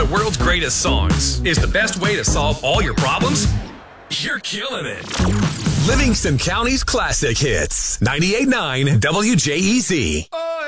world's greatest songs is the best way to solve all your problems? You're killing it. Livingston County's classic hits. 98.9 WJEZ.